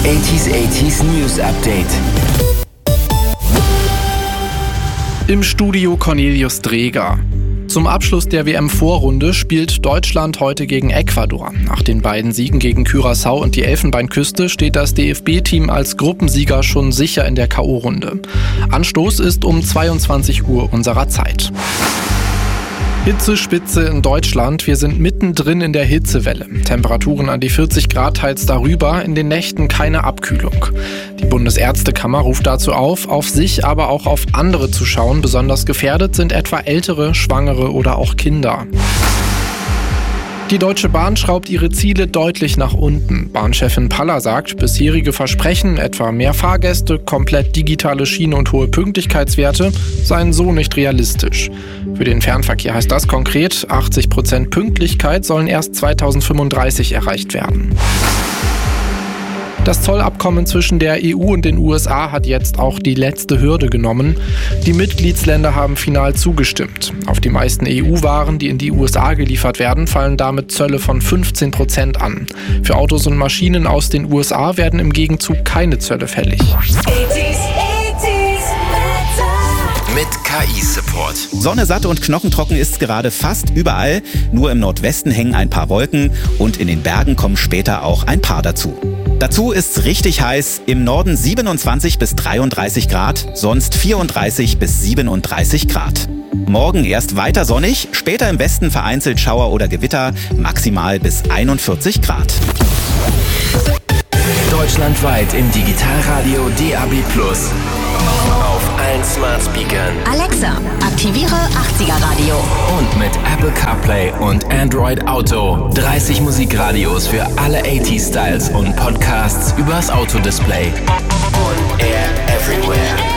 80s News Update. Im Studio Cornelius Dreger. Zum Abschluss der WM-Vorrunde spielt Deutschland heute gegen Ecuador. Nach den beiden Siegen gegen Curaçao und die Elfenbeinküste steht das DFB-Team als Gruppensieger schon sicher in der K.O.-Runde. Anstoß ist um 22 Uhr unserer Zeit. Hitzespitze in Deutschland. Wir sind mittendrin in der Hitzewelle. Temperaturen an die 40 Grad, teils darüber. In den Nächten keine Abkühlung. Die Bundesärztekammer ruft dazu auf sich, aber auch auf andere zu schauen. Besonders gefährdet sind etwa Ältere, Schwangere oder auch Kinder. Die Deutsche Bahn schraubt ihre Ziele deutlich nach unten. Bahnchefin Paller sagt, bisherige Versprechen, etwa mehr Fahrgäste, komplett digitale Schiene und hohe Pünktlichkeitswerte, seien so nicht realistisch. Für den Fernverkehr heißt das konkret, 80% Pünktlichkeit sollen erst 2035 erreicht werden. Das Zollabkommen zwischen der EU und den USA hat jetzt auch die letzte Hürde genommen. Die Mitgliedsländer haben final zugestimmt. Auf die meisten EU-Waren, die in die USA geliefert werden, fallen damit Zölle von 15% an. Für Autos und Maschinen aus den USA werden im Gegenzug keine Zölle fällig. Mit KI-Support. Sonne satt und knochentrocken ist gerade fast überall. Nur im Nordwesten hängen ein paar Wolken und in den Bergen kommen später auch ein paar dazu. Dazu ist's richtig heiß. Im Norden 27 bis 33 Grad, sonst 34 bis 37 Grad. Morgen erst weiter sonnig, später im Westen vereinzelt Schauer oder Gewitter, maximal bis 41 Grad. Deutschlandweit im Digitalradio DAB+. Auf allen Smart Speakern. Alexa, aktiviere 80er Radio. Und mit Apple CarPlay und Android Auto. 30 Musikradios für alle 80s Styles und Podcasts übers Autodisplay. Und Air Everywhere.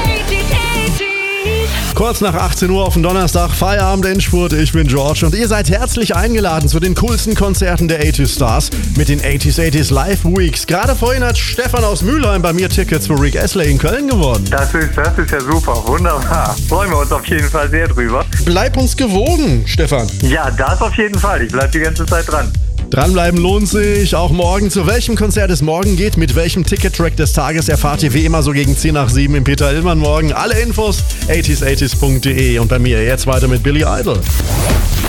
Kurz nach 18 Uhr auf dem Donnerstag, Feierabend, Endspurt. Ich bin George und ihr seid herzlich eingeladen zu den coolsten Konzerten der 80s Stars mit den 80s Live Weeks. Gerade vorhin hat Stefan aus Mülheim bei mir Tickets für Rick Astley in Köln gewonnen. Das ist ja super, wunderbar. Freuen wir uns auf jeden Fall sehr drüber. Bleib uns gewogen, Stefan. Ja, das auf jeden Fall. Ich bleib die ganze Zeit dran. Dranbleiben lohnt sich, auch morgen. Zu welchem Konzert es morgen geht, mit welchem Ticket-Track des Tages erfahrt ihr wie immer so gegen 10 nach 7 im Peter Illmann morgen. Alle Infos 80s80s.de und bei mir jetzt weiter mit Billy Idol.